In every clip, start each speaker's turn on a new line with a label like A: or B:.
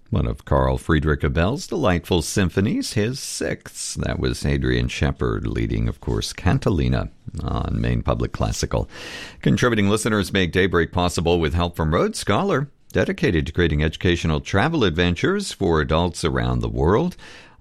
A: One of Carl Friedrich Abel's delightful symphonies, his sixth. That was Adrian Shepard leading, of course, Cantilena on Maine Public Classical. Contributing listeners make Daybreak possible with help from Road Scholar, dedicated to creating educational travel adventures for adults around the world.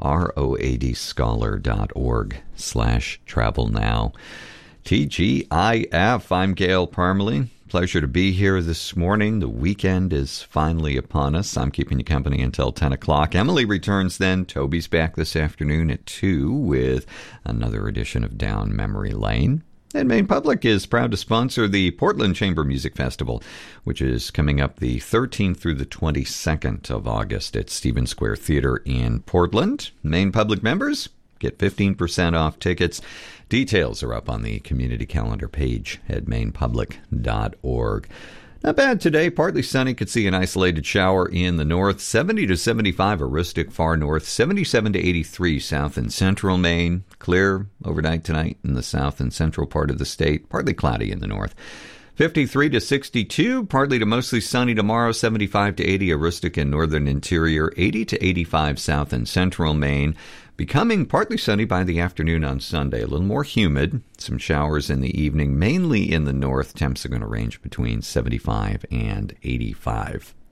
A: roadscholar.org/travel now. TGIF, I'm Gail Parmalee. Pleasure to be here this morning. The weekend is finally upon us. I'm keeping you company until 10 o'clock. Emily returns then. Toby's back this afternoon at 2 with another edition of Down Memory Lane. And Maine Public is proud to sponsor the Portland Chamber Music Festival, which is coming up the 13th through the 22nd of August at Stevens Square Theater in Portland. Maine Public members get 15% off tickets. Details are up on the community calendar page at mainpublic.org. Not bad today. Partly sunny. Could see an isolated shower in the north. 70 to 75 Aroostook, far north. 77 to 83 south and central Maine. Clear overnight tonight in the south and central part of the state. Partly cloudy in the north. 53 to 62, partly to mostly sunny tomorrow. 75 to 80 Aroostook and northern interior. 80 to 85 south and central Maine. Becoming partly sunny by the afternoon on Sunday. A little more humid. Some showers in the evening, mainly in the north. Temps are going to range between 75 and 85.